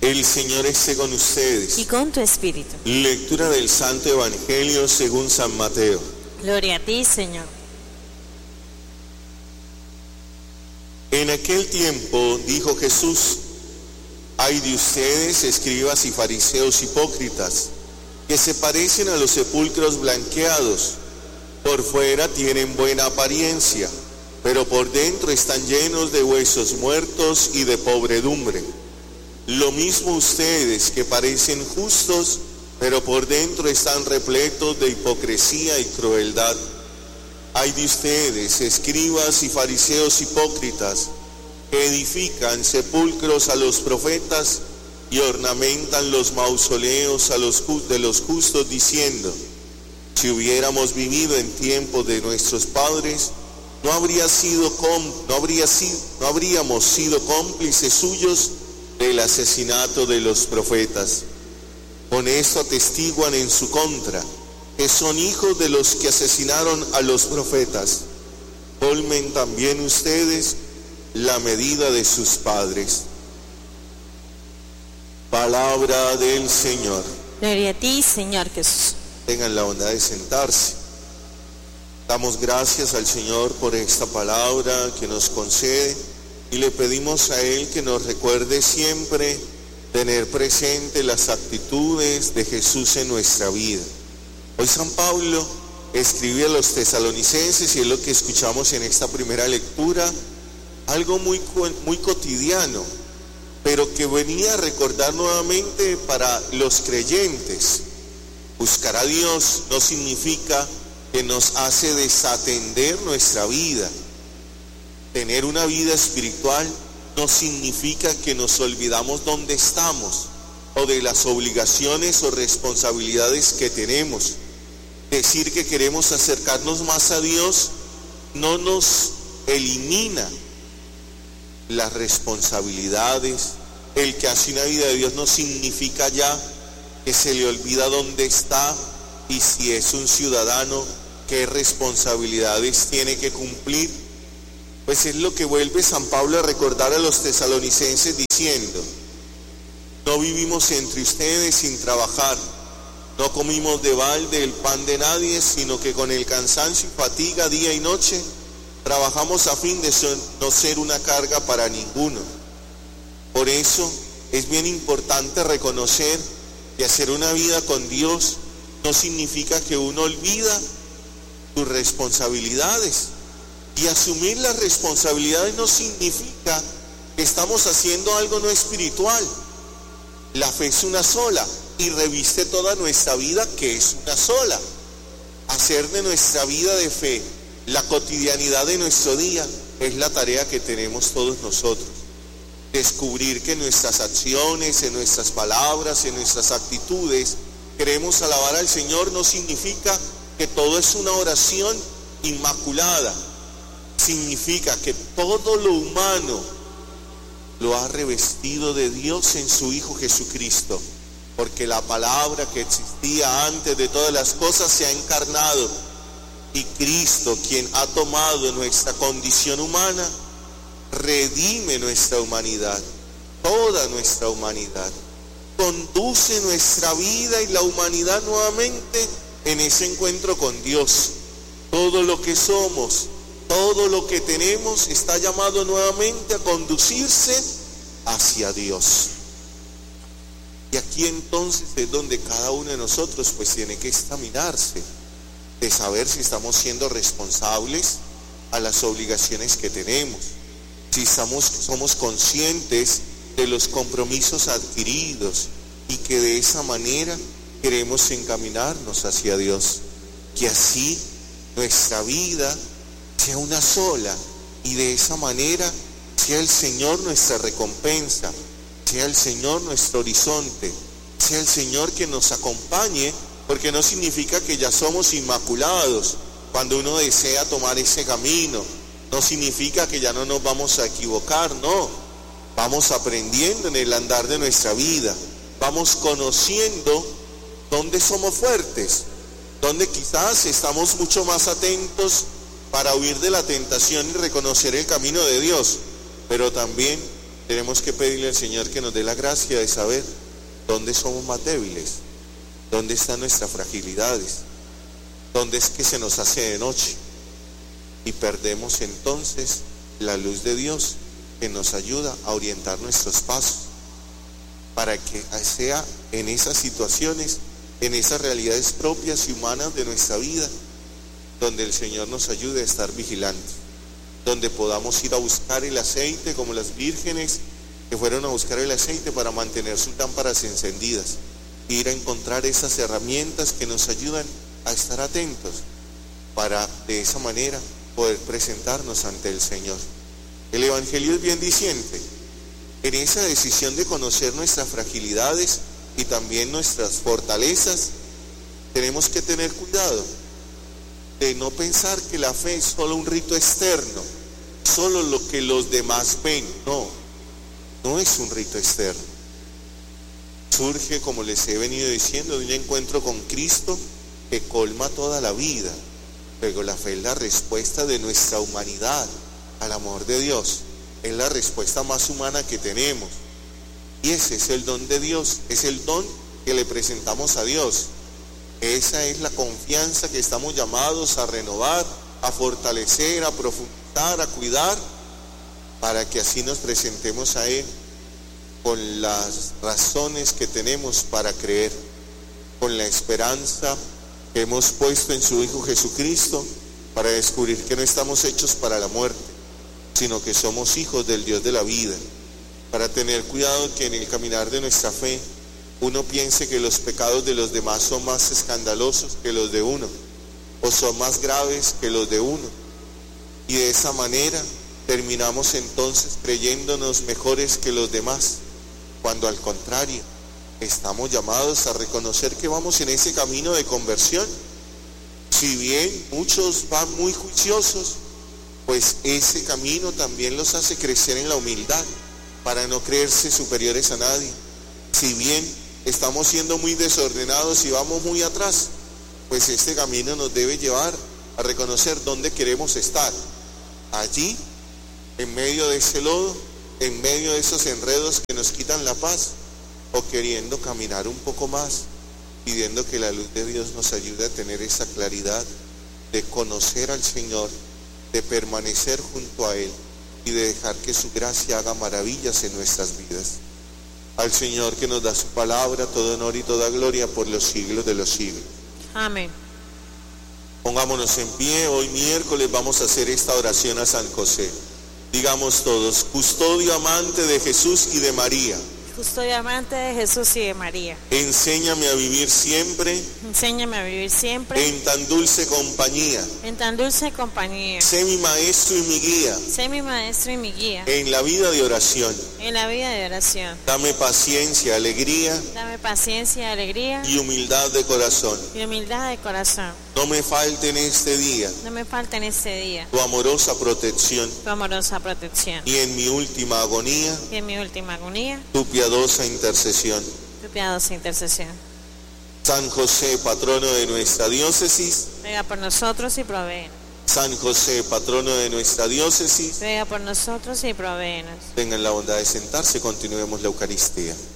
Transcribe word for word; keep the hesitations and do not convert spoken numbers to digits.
El Señor esté con ustedes. Y con tu espíritu. Lectura del Santo Evangelio según San Mateo. Gloria a ti, Señor. En aquel tiempo dijo Jesús: ay de ustedes, escribas y fariseos hipócritas, que se parecen a los sepulcros blanqueados. Por fuera tienen buena apariencia, pero por dentro están llenos de huesos muertos y de podredumbre. Lo mismo ustedes, que parecen justos, pero por dentro están repletos de hipocresía y crueldad. Ay de ustedes, escribas y fariseos hipócritas, que edifican sepulcros a los profetas y ornamentan los mausoleos a los de los justos, diciendo: si hubiéramos vivido en tiempo de nuestros padres, no habría sido no habría sido no habríamos sido cómplices suyos del asesinato de los profetas. Con esto atestiguan en su contra, que son hijos de los que asesinaron a los profetas. Colmen también ustedes la medida de sus padres. Palabra del Señor. Gloria a ti, Señor Jesús. Tengan la bondad de sentarse. Damos gracias al Señor por esta palabra que nos concede y le pedimos a Él que nos recuerde siempre tener presente las actitudes de Jesús en nuestra vida. Hoy San Pablo escribe a los tesalonicenses, y es lo que escuchamos en esta primera lectura, algo muy, muy cotidiano, pero que venía a recordar nuevamente para los creyentes. Buscar a Dios no significa que nos hace desatender nuestra vida. Tener una vida espiritual no significa que nos olvidamos dónde estamos o de las obligaciones o responsabilidades que tenemos. Decir que queremos acercarnos más a Dios no nos elimina las responsabilidades. El que hace una vida de Dios no significa ya que se le olvida dónde está y si es un ciudadano, qué responsabilidades tiene que cumplir. Pues es lo que vuelve San Pablo a recordar a los tesalonicenses diciendo: no vivimos entre ustedes sin trabajar, no comimos de balde el pan de nadie, sino que con el cansancio y fatiga día y noche trabajamos a fin de no ser una carga para ninguno. Por eso es bien importante reconocer que hacer una vida con Dios no significa que uno olvida sus responsabilidades. Y asumir las responsabilidades no significa que estamos haciendo algo no espiritual. La fe es una sola y reviste toda nuestra vida, que es una sola. Hacer de nuestra vida de fe la cotidianidad de nuestro día es la tarea que tenemos todos nosotros. Descubrir que en nuestras acciones, en nuestras palabras, en nuestras actitudes queremos alabar al Señor no significa que todo es una oración inmaculada. Significa que todo lo humano lo ha revestido de Dios en su Hijo Jesucristo, porque la palabra que existía antes de todas las cosas se ha encarnado, y Cristo, quien ha tomado nuestra condición humana, redime nuestra humanidad, toda nuestra humanidad, conduce nuestra vida y la humanidad nuevamente en ese encuentro con Dios. Todo lo que somos, todo lo que tenemos está llamado nuevamente a conducirse hacia Dios. Y aquí entonces es donde cada uno de nosotros pues tiene que examinarse, de saber si estamos siendo responsables a las obligaciones que tenemos, si estamos, somos conscientes de los compromisos adquiridos y que de esa manera queremos encaminarnos hacia Dios, que así nuestra vida sea una sola y de esa manera sea el Señor nuestra recompensa, sea el Señor nuestro horizonte, sea el Señor que nos acompañe, porque no significa que ya somos inmaculados cuando uno desea tomar ese camino, no significa que ya no nos vamos a equivocar, no, vamos aprendiendo en el andar de nuestra vida, vamos conociendo dónde somos fuertes, dónde quizás estamos mucho más atentos para huir de la tentación y reconocer el camino de Dios, pero también tenemos que pedirle al Señor que nos dé la gracia de saber dónde somos más débiles, dónde están nuestras fragilidades, dónde es que se nos hace de noche y perdemos entonces la luz de Dios que nos ayuda a orientar nuestros pasos para que sea en esas situaciones, en esas realidades propias y humanas de nuestra vida, donde el Señor nos ayude a estar vigilantes, donde podamos ir a buscar el aceite como las vírgenes que fueron a buscar el aceite para mantener sus lámparas encendidas, e ir a encontrar esas herramientas que nos ayudan a estar atentos para de esa manera poder presentarnos ante el Señor. El Evangelio es bien diciente. En esa decisión de conocer nuestras fragilidades y también nuestras fortalezas, tenemos que tener cuidado de no pensar que la fe es solo un rito externo, solo lo que los demás ven. No, no es un rito externo. Surge, como les he venido diciendo, de un encuentro con Cristo que colma toda la vida. Luego la fe es la respuesta de nuestra humanidad al amor de Dios. Es la respuesta más humana que tenemos. Y ese es el don de Dios, es el don que le presentamos a Dios. Esa es la confianza que estamos llamados a renovar, a fortalecer, a profundizar, a cuidar, para que así nos presentemos a Él con las razones que tenemos para creer, con la esperanza que hemos puesto en su Hijo Jesucristo, para descubrir que no estamos hechos para la muerte, sino que somos hijos del Dios de la vida, para tener cuidado que en el caminar de nuestra fe uno piense que los pecados de los demás son más escandalosos que los de uno, o son más graves que los de uno, y de esa manera terminamos entonces creyéndonos mejores que los demás, cuando al contrario estamos llamados a reconocer que vamos en ese camino de conversión. Si bien muchos van muy juiciosos, pues ese camino también los hace crecer en la humildad para no creerse superiores a nadie. Si bien estamos siendo muy desordenados y vamos muy atrás, pues este camino nos debe llevar a reconocer dónde queremos estar. Allí, en medio de ese lodo, en medio de esos enredos que nos quitan la paz, o queriendo caminar un poco más, pidiendo que la luz de Dios nos ayude a tener esa claridad de conocer al Señor, de permanecer junto a Él y de dejar que su gracia haga maravillas en nuestras vidas. Al Señor, que nos da su palabra, todo honor y toda gloria por los siglos de los siglos. Amén. Pongámonos en pie. Hoy miércoles vamos a hacer esta oración a San José. Digamos todos: custodio amante de Jesús y de María, Custodio amante de Jesús y de María, enséñame a vivir siempre enséñame a vivir siempre en tan dulce compañía. en tan dulce compañía. Sé mi maestro y mi guía Sé mi maestro y mi guía en la vida de oración. en la vida de oración. Dame paciencia, alegría Dame paciencia, alegría y humildad de corazón. y humildad de corazón. No me falte en este día No me falta en este día tu amorosa protección, tu amorosa protección. y en mi última agonía Y en mi última agonía, tu piadosa intercesión. tu piadosa intercesión. San José, patrono de nuestra diócesis. Ruega por nosotros y provéenos. San José, patrono de nuestra diócesis. Ruega por nosotros y provéenos. Tengan la bondad de sentarse, continuemos la Eucaristía.